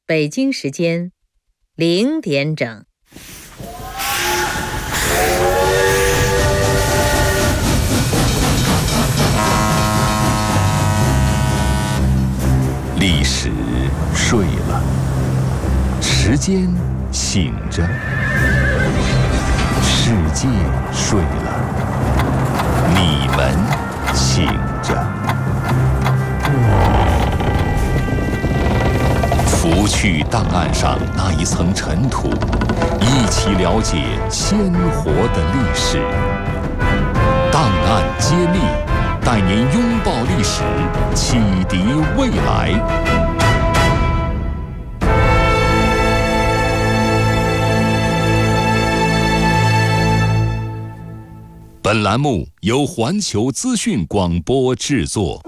北京时间0点整。 历史睡了，时间醒着，世界睡了，你们醒着。拂去档案上那一层尘土，一起了解鲜活的历史。档案揭秘，带您拥抱历史，启迪未来。本栏目由环球资讯广播制作。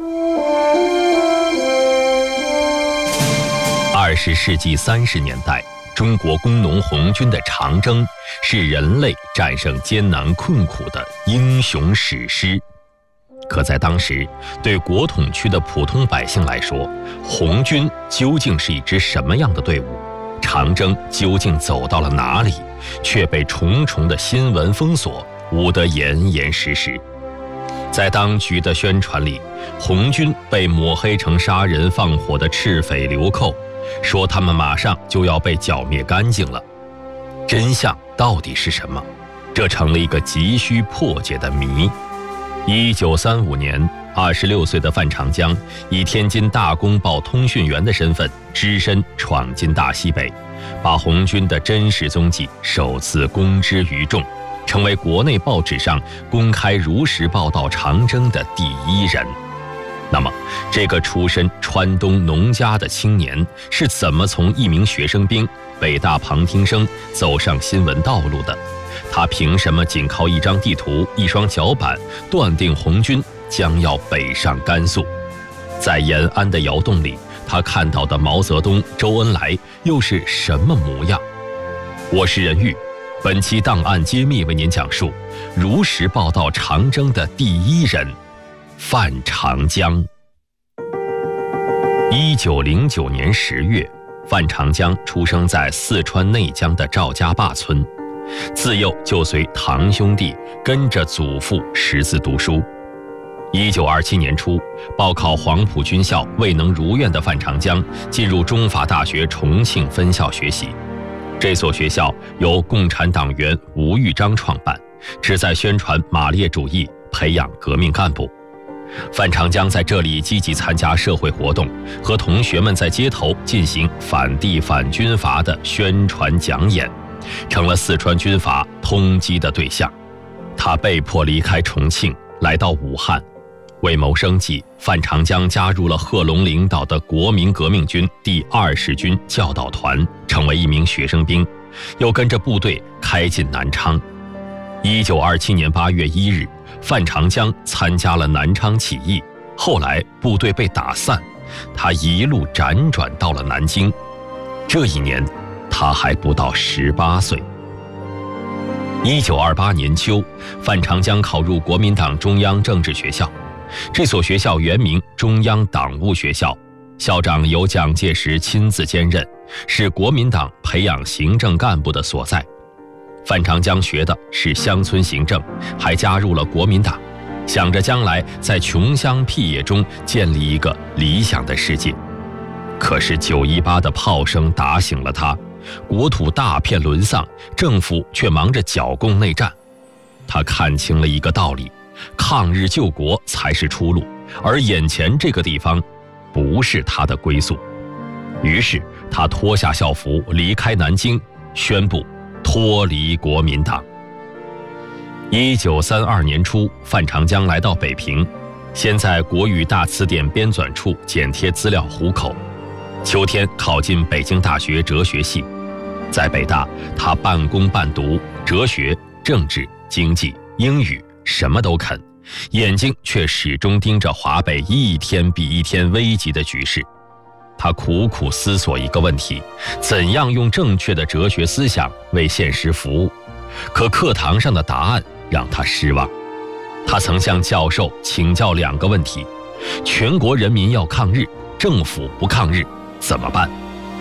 20世纪30年代，中国工农红军的长征是人类战胜艰难困苦的英雄史诗。可在当时，对国统区的普通百姓来说，红军究竟是一支什么样的队伍？长征究竟走到了哪里？却被重重的新闻封锁，无得严严实实。在当局的宣传里，红军被抹黑成杀人放火的赤匪流寇，说他们马上就要被剿灭干净了。真相到底是什么？这成了一个急需破解的谜。1935年，26岁的范长江以天津大公报通讯员的身份，只身闯进大西北，把红军的真实踪迹首次公之于众，成为国内报纸上公开如实报道长征的第一人。那么，这个出身川东农家的青年是怎么从一名学生兵、北大旁听生走上新闻道路的？他凭什么仅靠一张地图、一双脚板，断定红军将要北上甘肃？在延安的窑洞里，他看到的毛泽东、周恩来又是什么模样？我是任玉，本期档案揭秘为您讲述如实报道长征的第一人范长江。1909年10月，范长江出生在四川内江的赵家坝村，自幼就随堂兄弟跟着祖父识字读书。1927年初，报考黄埔军校未能如愿的范长江进入中法大学重庆分校学习。这所学校由共产党员吴玉章创办，旨在宣传马列主义，培养革命干部。范长江在这里积极参加社会活动，和同学们在街头进行反帝反军阀的宣传讲演，成了四川军阀通缉的对象。他被迫离开重庆，来到武汉。为谋生计，范长江加入了贺龙领导的国民革命军第20军教导团，成为一名学生兵，又跟着部队开进南昌。1927年8月1日，范长江参加了南昌起义，后来部队被打散，他一路辗转到了南京。这一年，他还不到18岁。1928年秋，范长江考入国民党中央政治学校。这所学校原名中央党务学校，校长由蒋介石亲自兼任，是国民党培养行政干部的所在。范长江学的是乡村行政，还加入了国民党，想着将来在穷乡僻野中建立一个理想的世界。可是918的炮声打醒了他，国土大片沦丧，政府却忙着剿共内战。他看清了一个道理，抗日救国才是出路，而眼前这个地方不是他的归宿。于是他脱下校服，离开南京，宣布脱离国民党。1932年初，范长江来到北平，先在国语大词典编纂处剪贴资料糊口。秋天考进北京大学哲学系，在北大他半工半读，哲学、政治、经济、英语什么都肯，眼睛却始终盯着华北一天比一天危急的局势。他苦苦思索一个问题：怎样用正确的哲学思想为现实服务？可课堂上的答案让他失望。他曾向教授请教2个问题：全国人民要抗日，政府不抗日怎么办？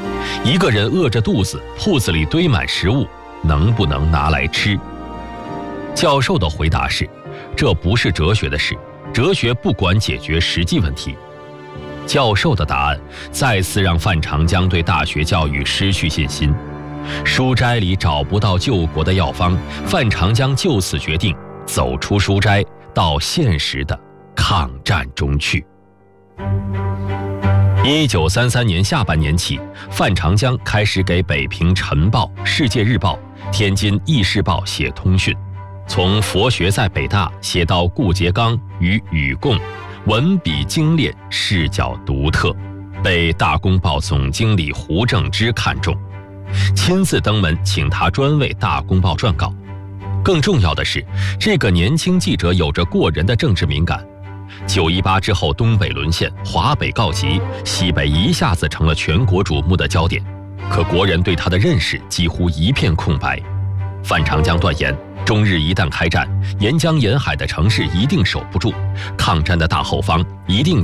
一个人饿着肚子，铺子里堆满食物，能不能拿来吃？教授的回答是，这不是哲学的事，哲学不管解决实际问题。教授的答案再次让范长江对大学教育失去信心。书斋里找不到救国的药方，范长江就此决定走出书斋，到现实的抗战中去。1933年下半年起，范长江开始给北平晨报、世界日报、天津议事报写通讯，从佛学在北大写到顾颉刚与禹贡，文笔精炼，视角独特，被大公报总经理胡正之看中，亲自登门请他专为大公报撰稿。更重要的是，这个年轻记者有着过人的政治敏感。918之后，东北沦陷，华北告急，西北一下子成了全国瞩目的焦点。可国人对他的认识几乎一片空白。范长江断言，中日一旦开战，沿江沿海的城市一定守不住，抗战的大后方一定